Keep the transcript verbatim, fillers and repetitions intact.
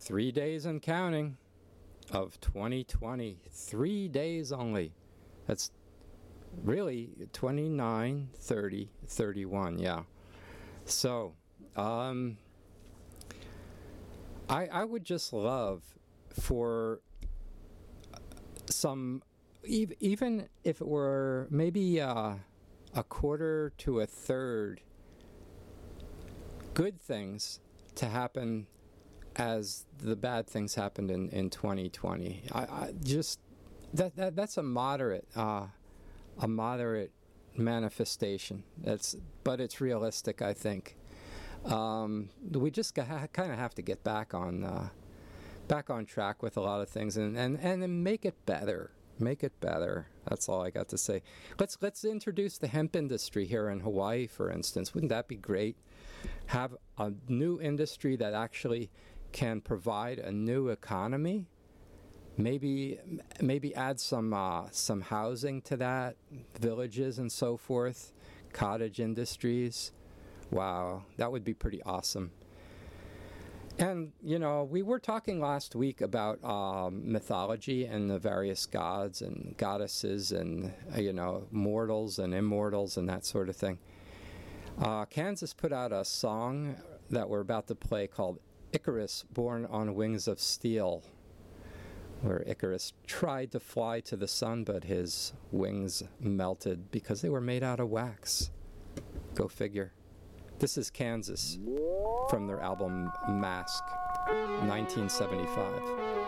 three days and counting of twenty twenty. Three days only. That's really twenty-nine, thirty, thirty-one, yeah. So, um, I, I would just love for some, ev- even if it were maybe uh, a quarter to a third, good things to happen as the bad things happened in, in twenty twenty. I, I just, that, that that's a moderate, uh, a moderate manifestation. That's, but it's realistic, I think. Um, we just ha- kind of have to get back on uh, back on track with a lot of things, and, and, and then make it better. Make it better. That's all I got to say. Let's let's introduce the hemp industry here in Hawaii, for instance. Wouldn't that be great? Have a new industry that actually can provide a new economy. Maybe maybe add some uh, some housing to that, villages and so forth, cottage industries. Wow, that would be pretty awesome. And, you know, we were talking last week about um, mythology and the various gods and goddesses and, uh, you know, mortals and immortals and that sort of thing. Uh, Kansas put out a song that we're about to play called Icarus, Born on Wings of Steel, where Icarus tried to fly to the sun, but his wings melted because they were made out of wax. Go figure. This is Kansas from their album Mask, nineteen seventy-five.